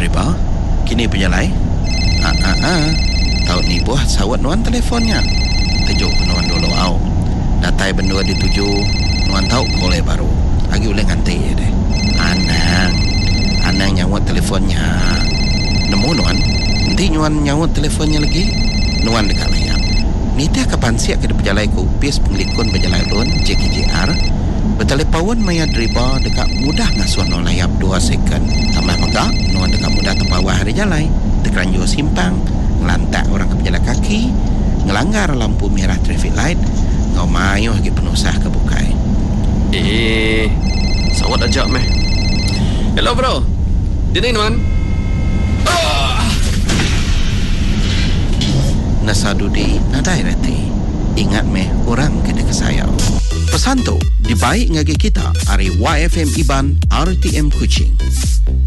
driba. Kini penjalai. Tahu ni buah sawat nuan telefonnya. Tejuk ke nuan dulu au. Datai bendua dituju nuan tahu kolej baru. Lagi boleh nganti ya deh. Anang nyawat telefonnya. Nemu nuan. Nanti nuan nyawat telefonnya lagi. Nuan dekat layar. Ni teh kapan siap ke penjalai ku upis penglikun penjalai lon JKJR. Bertelepon maya driba dekat mudah ngasuh no layap 2 second. Tambah maka nuan dekat mudah terbawah hari jalai. Tekeranjur simpang. Ngelantak orang ke pejalan kaki, ngelanggar lampu merah traffic light, ngau mayuh lagi penusah ke bukai. Sawat ajak meh. Hello bro. Dini nuan. Nasadudi nadai reti. Ingat meh orang kena kesayang. Pesan tu dibaik ngagi kita hari YFM Iban RTM Kuching.